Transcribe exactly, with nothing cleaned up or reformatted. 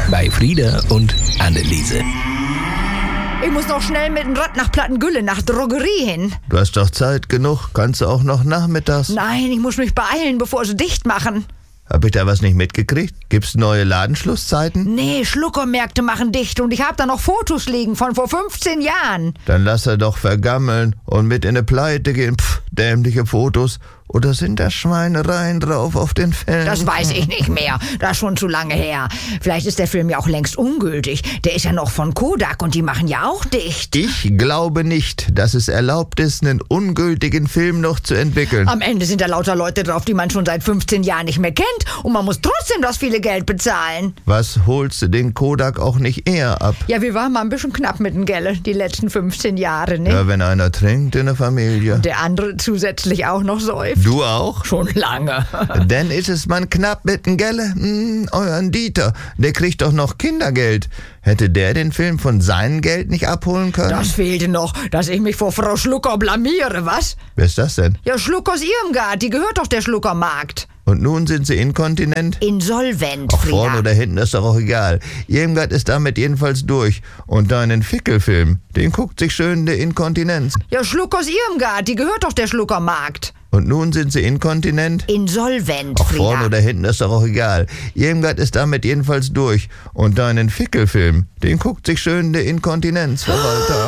bei Frieda und Anneliese. Ich muss noch schnell mit dem Rad nach Plattengülle, nach Drogerie hin. Du hast doch Zeit genug. Kannst du auch noch nachmittags? Nein, ich muss mich beeilen, bevor sie dicht machen. Hab ich da was nicht mitgekriegt? Gibt's neue Ladenschlusszeiten? Nee, Schluckermärkte machen dicht und ich hab da noch Fotos liegen von vor fünfzehn Jahren. Dann lass er doch vergammeln und mit in eine Pleite gehen. Pff, dämliche Fotos. Oder sind da Schweinereien drauf auf den Film? Das weiß ich nicht mehr. Das ist schon zu lange her. Vielleicht ist der Film ja auch längst ungültig. Der ist ja noch von Kodak und die machen ja auch dicht. Ich glaube nicht, dass es erlaubt ist, einen ungültigen Film noch zu entwickeln. Am Ende sind da lauter Leute drauf, die man schon seit fünfzehn Jahren nicht mehr kennt. Und man muss trotzdem das viele Geld bezahlen. Was holst du den Kodak auch nicht eher ab? Ja, wir waren mal ein bisschen knapp mit dem Gelle, die letzten fünfzehn Jahre, ne? Ja, wenn einer trinkt in der Familie. Der andere zusätzlich auch noch säuft. Du auch? Schon lange. Denn ist es man knapp mit dem Gelle? Hm, euren Dieter, der kriegt doch noch Kindergeld. Hätte der den Film von seinem Geld nicht abholen können? Das fehlte noch, dass ich mich vor Frau Schlucker blamiere, was? Wer ist das denn? Ja, Schluckers Irmgard, die gehört doch der Schluckermarkt. Und nun sind sie inkontinent? Insolvent, Ach, Frieda. vorne oder hinten ist doch auch egal. Irmgard ist damit jedenfalls durch. Und deinen Fickelfilm, den guckt sich schön der Inkontinenz. Ja, Schluckers Irmgard, die gehört doch der Schluckermarkt. Und nun sind sie inkontinent? Insolvent, Ach, Frieda. vorne oder hinten ist doch auch egal. Irmgard ist damit jedenfalls durch. Und deinen Fickelfilm, den guckt sich schön der Inkontinenzverwalter an.